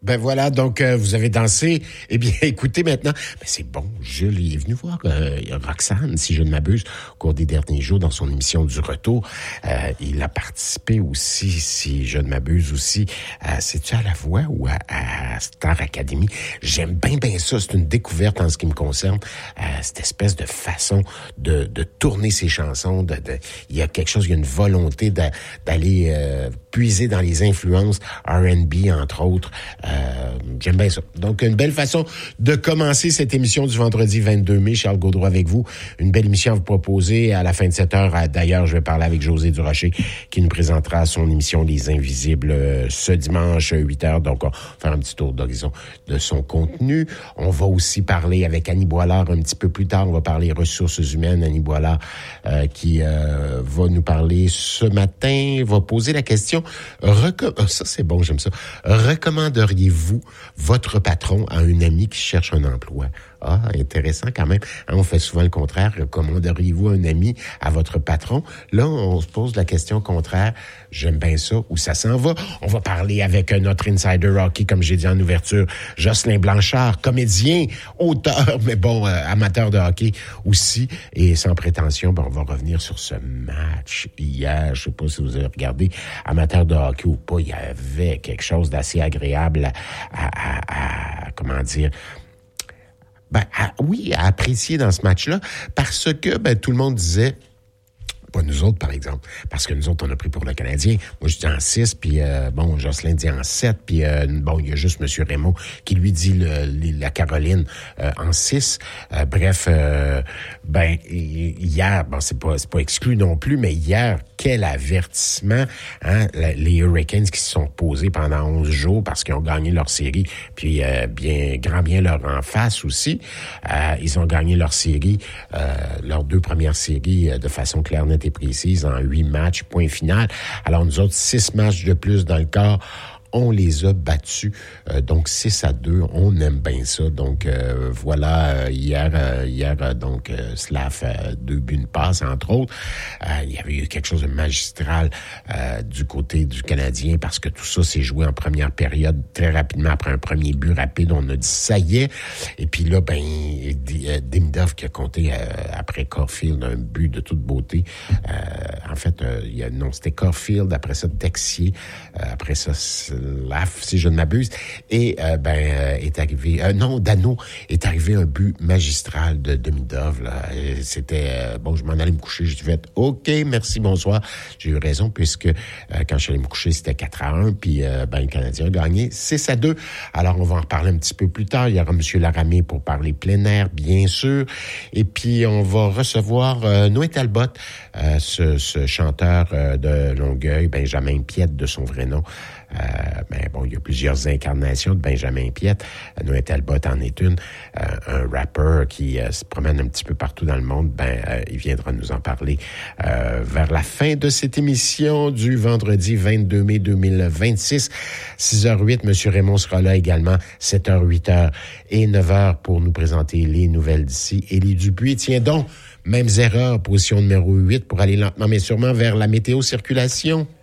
Ben voilà, donc vous avez dansé. Eh bien, écoutez maintenant, ben c'est bon, Jules est venu voir Roxane, si je ne m'abuse, au cours des derniers jours dans son émission du Retour. Il a participé aussi, si je ne m'abuse aussi, c'est-tu à La Voix ou à Star Academy? J'aime bien ça, c'est une découverte en ce qui me concerne, cette espèce de façon de tourner ses chansons. Il y a quelque chose, il y a une volonté d'aller puiser dans les influences R&B, entre autres. J'aime bien ça. Donc, une belle façon de commencer cette émission du vendredi 22 mai. Charles Gaudreau avec vous. Une belle émission à vous proposer. À la fin de cette heure, d'ailleurs, je vais parler avec José Durocher qui nous présentera son émission Les Invisibles ce dimanche 8h. Donc, on va faire un petit tour d'horizon de son contenu. On va aussi parler avec Annie Boilard un petit peu plus tard. On va parler ressources humaines. Annie Boilard qui va nous parler ce matin, va poser la question. Ça, c'est bon, j'aime ça. Recommanderiez-vous votre patron à un ami qui cherche un emploi? Ah, intéressant quand même. On fait souvent le contraire. Recommanderiez-vous un ami à votre patron? Là, on se pose la question contraire. J'aime bien ça. Où ça s'en va? On va parler avec notre insider hockey, comme j'ai dit en ouverture, Jocelyn Blanchard, comédien, auteur, mais bon, amateur de hockey aussi. Et sans prétention, on va revenir sur ce match hier. Je sais pas si vous avez regardé, amateur de hockey ou pas, il y avait quelque chose d'assez agréable à comment dire... à apprécier dans ce match-là, parce que tout le monde disait, pas nous autres, par exemple, parce que nous autres, on a pris pour le Canadien. Moi, je dis en 6, puis Jocelyn dit en 7, puis il y a juste M. Raymond qui lui dit la Caroline en 6. Hier, c'est pas exclu non plus, mais hier, quel avertissement, hein, les Hurricanes qui se sont posés pendant 11 jours parce qu'ils ont gagné leur série, puis bien leur en face aussi. Ils ont gagné leur série, leurs 2 premières séries de façon claire, nette et précise en 8 matchs, point final. Alors nous autres, 6 matchs de plus dans le quart. On les a battus, donc 6-2. On aime bien ça. Donc voilà, hier, Slav, 2 buts, une passe, entre autres. Il y avait eu quelque chose de magistral du côté du Canadien parce que tout ça s'est joué en première période très rapidement après un premier but rapide. On a dit ça y est. Et puis là, Demidov qui a compté après Caulfield un but de toute beauté. C'était Caulfield, après ça Texier, après ça Slav, si je ne m'abuse, et est arrivé, Dano est arrivé un but magistral de Demidov, là. C'était, je m'en allais me coucher, je disais, OK, merci, bonsoir. J'ai eu raison, puisque quand je suis allé me coucher, c'était 4-1, puis le Canadien a gagné 6-2. Alors, on va en reparler un petit peu plus tard. Il y aura M. Laramé pour parler plein air, bien sûr, et puis on va recevoir Noé Talbot, ce chanteur de Longueuil, Benjamin Piette de son vrai nom. Il y a plusieurs incarnations de Benjamin Piette. Noé Talbot en est une. Un rappeur qui se promène un petit peu partout dans le monde. Il viendra nous en parler vers la fin de cette émission du vendredi 22 mai 2026. 6h08, M. Raymond sera là également. 7h, 8h et 9h pour nous présenter les nouvelles d'ici. Élie Dupuis, tiens donc, mêmes erreurs, position numéro 8 pour aller lentement mais sûrement vers la météo circulation.